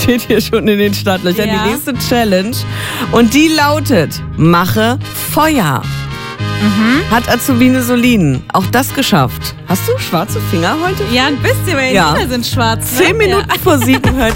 steht hier schon in den Startlöchern. Ja. Die nächste Challenge. Und die lautet, mache Feuer. Hat Azubine Solin auch das geschafft? Hast du schwarze Finger heute? Ja, ein bisschen, weil die Ja. Lieder sind schwarz. Ne? 10 Minuten vor 7 hört